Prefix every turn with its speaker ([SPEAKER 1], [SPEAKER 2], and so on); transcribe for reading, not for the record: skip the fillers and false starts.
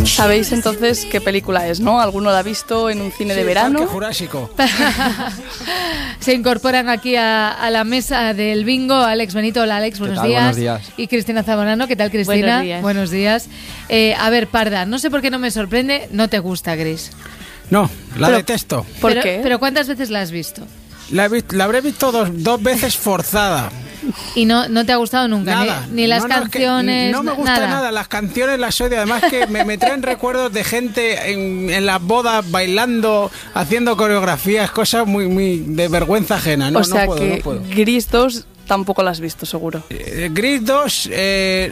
[SPEAKER 1] Sabéis entonces qué película es, ¿no? ¿Alguno la ha visto en un cine de verano?
[SPEAKER 2] Parque Jurásico.
[SPEAKER 3] Se incorporan aquí a la mesa del bingo Alex Benito. Hola Alex, buenos días.
[SPEAKER 4] Buenos días.
[SPEAKER 3] Y Cristina Zamorano, ¿qué tal Cristina?
[SPEAKER 5] Buenos días.
[SPEAKER 3] A ver, Parda, no sé por qué no me sorprende, no te gusta Gris.
[SPEAKER 2] No, la detesto.
[SPEAKER 1] ¿Por qué?
[SPEAKER 3] Pero ¿cuántas veces la has visto?
[SPEAKER 2] La habré visto dos veces forzada.
[SPEAKER 3] Y no te ha gustado nunca,
[SPEAKER 2] Nada.
[SPEAKER 3] ni las canciones,
[SPEAKER 2] no me gusta nada. Las canciones las odio. Además que me traen recuerdos de gente en las bodas bailando, haciendo coreografías, cosas muy de vergüenza ajena. No,
[SPEAKER 1] o sea
[SPEAKER 2] no puedo,
[SPEAKER 1] que
[SPEAKER 2] no puedo.
[SPEAKER 1] Gris 2 tampoco la has visto, seguro.
[SPEAKER 2] Gris 2